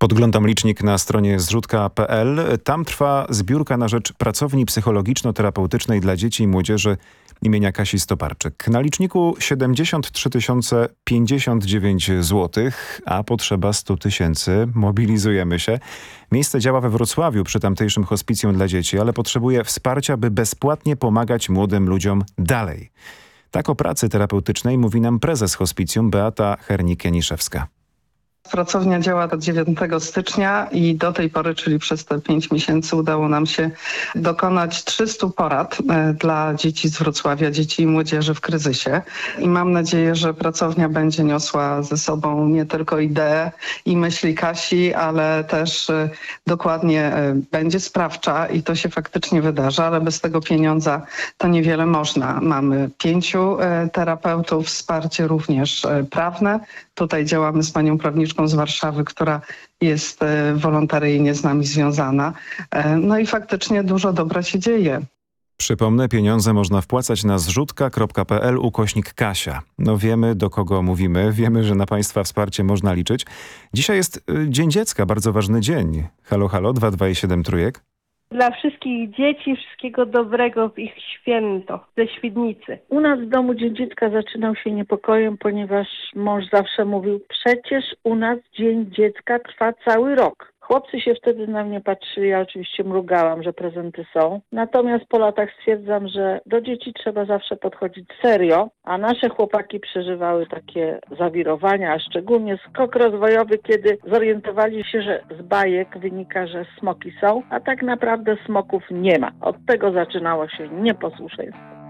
Podglądam licznik na stronie zrzutka.pl. Tam trwa zbiórka na rzecz pracowni psychologiczno-terapeutycznej dla dzieci i młodzieży imienia Kasi Stoparczyk. Na liczniku 73 059 zł, a potrzeba 100 000. Mobilizujemy się. Miejsce działa we Wrocławiu przy tamtejszym hospicjum dla dzieci, ale potrzebuje wsparcia, by bezpłatnie pomagać młodym ludziom dalej. Tak o pracy terapeutycznej mówi nam prezes hospicjum Beata Hernik-Janiszewska. Pracownia działa od 9 stycznia i do tej pory, czyli przez te 5 miesięcy udało nam się dokonać 300 porad dla dzieci z Wrocławia, dzieci i młodzieży w kryzysie. I mam nadzieję, że pracownia będzie niosła ze sobą nie tylko ideę i myśli Kasi, ale też dokładnie będzie sprawcza i to się faktycznie wydarza, ale bez tego pieniądza to niewiele można. Mamy 5 terapeutów, wsparcie również prawne. Tutaj działamy z panią prawniczką z Warszawy, która jest wolontaryjnie z nami związana. No i faktycznie dużo dobra się dzieje. Przypomnę, pieniądze można wpłacać na zrzutka.pl/Kasia. No wiemy, do kogo mówimy, wiemy, że na państwa wsparcie można liczyć. Dzisiaj jest Dzień Dziecka, bardzo ważny dzień. Halo, halo, 227 trójek. Dla wszystkich dzieci wszystkiego dobrego w ich święto ze Świdnicy. U nas w domu Dzień Dziecka zaczynał się niepokojem, ponieważ mąż zawsze mówił, przecież u nas Dzień Dziecka trwa cały rok. Chłopcy się wtedy na mnie patrzyli, ja oczywiście mrugałam, że prezenty są. Natomiast po latach stwierdzam, że do dzieci trzeba zawsze podchodzić serio, a nasze chłopaki przeżywały takie zawirowania, a szczególnie skok rozwojowy, kiedy zorientowali się, że z bajek wynika, że smoki są, a tak naprawdę smoków nie ma. Od tego zaczynało się nieposłuszeństwo.